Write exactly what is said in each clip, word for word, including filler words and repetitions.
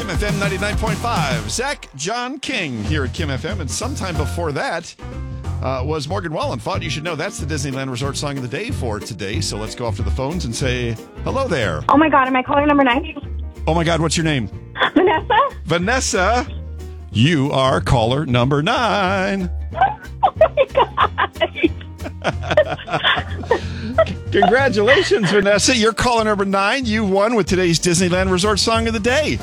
Kim F M ninety-nine point five. Zach John King here at Kim F M. And sometime before that uh, was Morgan Wallen. Thought you should know that's the Disneyland Resort Song of the Day for today. So let's go off to the phones and say hello there. Oh, my God. Am I calling number nine? Oh, my God. What's your name? Vanessa? Vanessa. You are caller number nine. Oh, my God. Congratulations, Vanessa. You're caller number nine. You won with today's Disneyland Resort Song of the Day.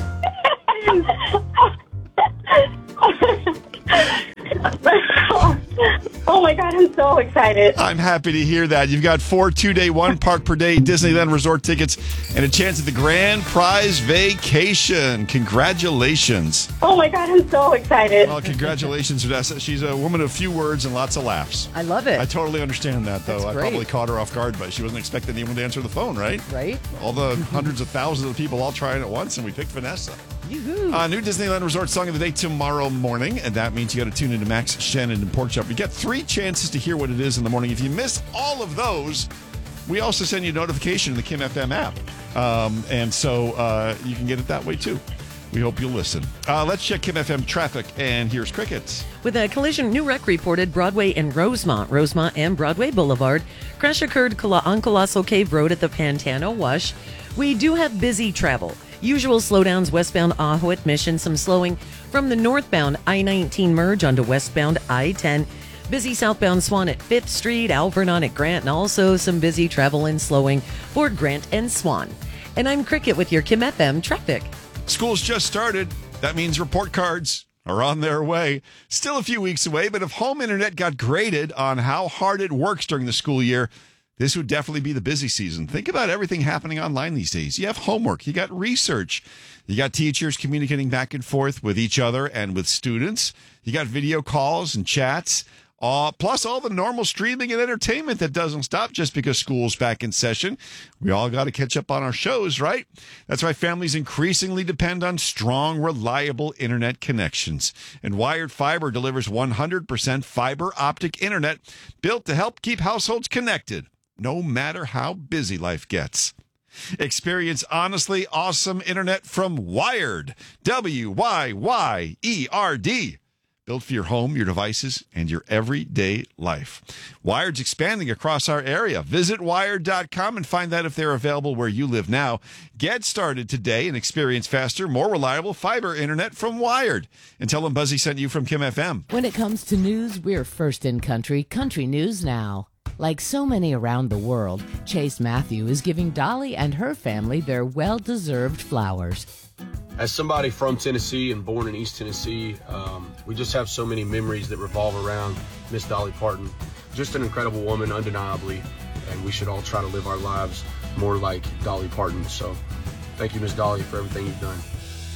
Oh, my God. I'm so excited. I'm happy to hear that. You've got four two-day, one park per day Disneyland Resort tickets and a chance at the grand prize vacation. Congratulations. Oh, my God. I'm so excited. Well, congratulations, Vanessa. She's a woman of few words and lots of laughs. I love it. I totally understand that, though. That's I great. probably caught her off guard, but she wasn't expecting anyone to answer the phone, right? Right. All the hundreds of thousands of people all trying at once, and we picked Vanessa. Yoo-hoo. Uh, new Disneyland Resort Song of the Day tomorrow morning, and that means you got to tune into Max, Shannon, and Porkchop. You get three chances to hear what it is in the morning. If you miss all of those, we also send you a notification in the Kim F M app, um, and so uh, you can get it that way too. We hope you'll listen. Uh, let's check Kim F M traffic, and here's Crickets. With a collision, new wreck reported Broadway and Rosemont, Rosemont and Broadway Boulevard. Crash occurred Col- on Colossal Cave Road at the Pantano Wash. We do have busy travel. Usual slowdowns westbound Ahawit Mission, some slowing from the northbound I nineteen merge onto westbound I ten. Busy southbound Swan at fifth Street, Alvernon at Grant, and also some busy travel and slowing for Grant and Swan. And I'm Cricket with your Kim F M traffic. School's just started. That means report cards are on their way. Still a few weeks away, but if home internet got graded on how hard it works during the school year, this would definitely be the busy season. Think about everything happening online these days. You have homework, you got research, you got teachers communicating back and forth with each other and with students. You got video calls and chats, uh, plus all the normal streaming and entertainment that doesn't stop just because school's back in session. We all got to catch up on our shows, right? That's why families increasingly depend on strong, reliable internet connections. And Wired Fiber delivers one hundred percent fiber optic internet built to help keep households connected, no matter how busy life gets. Experience honestly awesome internet from Wired. W Y Y E R D. Built for your home, your devices, and your everyday life. Wired's expanding across our area. Visit wired dot com and find out if they're available where you live now. Get started today and experience faster, more reliable fiber internet from Wired. And tell them Buzzy sent you from Kim F M. When it comes to news, we're first in country. Country News Now. Like so many around the world, Chase Matthew is giving Dolly and her family their well-deserved flowers. As somebody from Tennessee and born in East Tennessee, um, we just have so many memories that revolve around Miss Dolly Parton. Just an incredible woman, undeniably, and we should all try to live our lives more like Dolly Parton. So thank you, Miss Dolly, for everything you've done.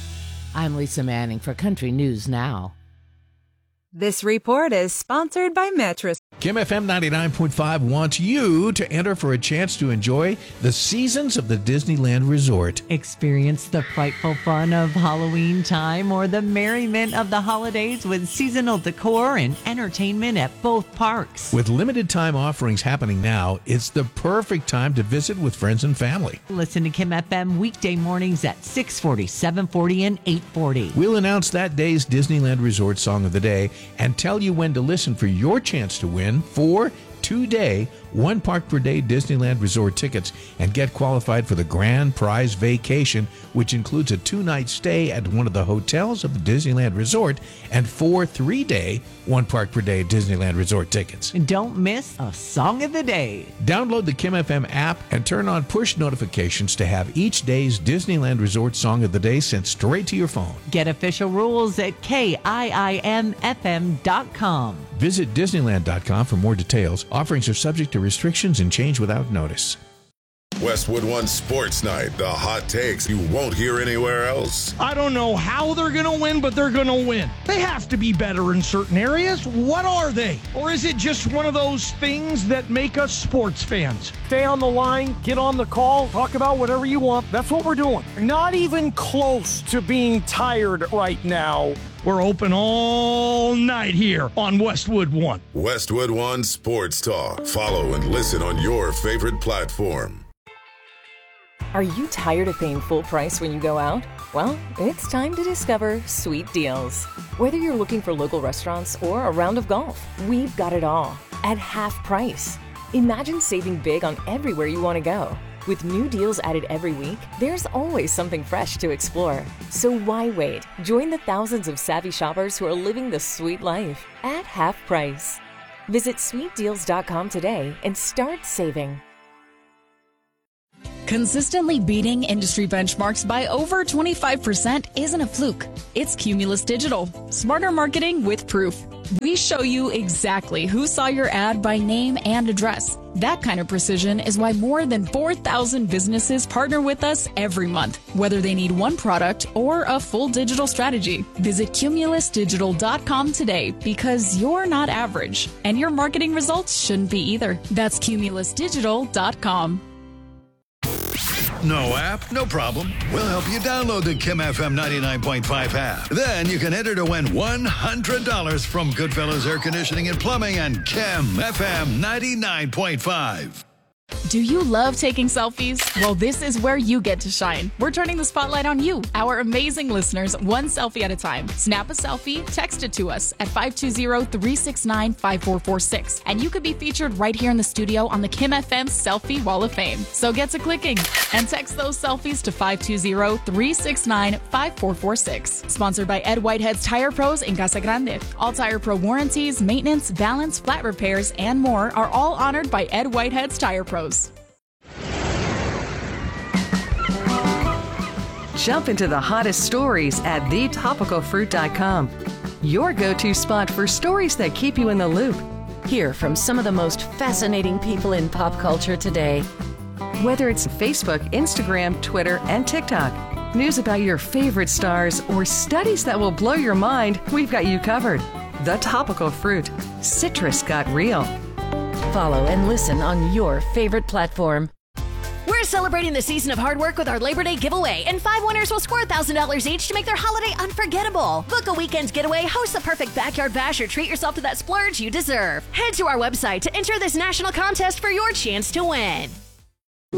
I'm Lisa Manning for Country News Now. This report is sponsored by Mattress. Kim F M ninety-nine point five wants you to enter for a chance to enjoy the seasons of the Disneyland Resort. Experience the frightful fun of Halloween time or the merriment of the holidays with seasonal decor and entertainment at both parks. With limited time offerings happening now, it's the perfect time to visit with friends and family. Listen to Kim F M weekday mornings at six forty, seven forty, and eight forty. We'll announce that day's Disneyland Resort Song of the Day and tell you when to listen for your chance to win four two-day, one park per day Disneyland Resort tickets and get qualified for the grand prize vacation, which includes a two-night stay at one of the hotels of the Disneyland Resort and four three-day, one park per day Disneyland Resort tickets. And don't miss a Song of the Day. Download the Kim F M app and turn on push notifications to have each day's Disneyland Resort Song of the Day sent straight to your phone. Get official rules at K I I M F M dot com. Visit Disneyland dot com for more details. Offerings are subject to restrictions and change without notice. Westwood One Sports Night, the hot takes you won't hear anywhere else. I don't know how they're going to win, but they're going to win. They have to be better in certain areas. What are they? Or is it just one of those things that make us sports fans? Stay on the line, get on the call, talk about whatever you want. That's what we're doing. Not even close to being tired right now. We're open all night here on Westwood One. Westwood One Sports Talk. Follow and listen on your favorite platform. Are you tired of paying full price when you go out? Well, it's time to discover Sweet Deals. Whether you're looking for local restaurants or a round of golf, we've got it all at half price. Imagine saving big on everywhere you want to go. With new deals added every week, there's always something fresh to explore. So why wait? Join the thousands of savvy shoppers who are living the sweet life at half price. Visit sweet deals dot com today and start saving. Consistently beating industry benchmarks by over twenty-five percent isn't a fluke. It's Cumulus Digital. Smarter marketing with proof. We show you exactly who saw your ad by name and address. That kind of precision is why more than four thousand businesses partner with us every month, whether they need one product or a full digital strategy. Visit cumulus digital dot com today because you're not average, and your marketing results shouldn't be either. That's cumulus digital dot com. No app? No problem. We'll help you download the Kim F M ninety-nine point five app. Then you can enter to win one hundred dollars from Goodfellas Air Conditioning and Plumbing and Kim F M ninety-nine point five. Do you love taking selfies? Well, this is where you get to shine. We're turning the spotlight on you, our amazing listeners, one selfie at a time. Snap a selfie, text it to us at five two zero, three six nine, five four four six, and you could be featured right here in the studio on the Kim F M Selfie Wall of Fame. So get to clicking and text those selfies to five two zero, three six nine, five four four six. Sponsored by Ed Whitehead's Tire Pros in Casa Grande. All Tire Pro warranties, maintenance, balance, flat repairs, and more are all honored by Ed Whitehead's Tire Pros. Jump into the hottest stories at the topical fruit dot com. Your go-to spot for stories that keep you in the loop. Hear from some of the most fascinating people in pop culture today. Whether it's Facebook, Instagram, Twitter, and TikTok, news about your favorite stars, or studies that will blow your mind, we've got you covered. The Topical Fruit. Citrus got real. Follow and listen on your favorite platform. We're celebrating the season of hard work with our Labor Day giveaway, and five winners will score one thousand dollars each to make their holiday unforgettable. Book a weekend getaway, host the perfect backyard bash, or treat yourself to that splurge you deserve. Head to our website to enter this national contest for your chance to win.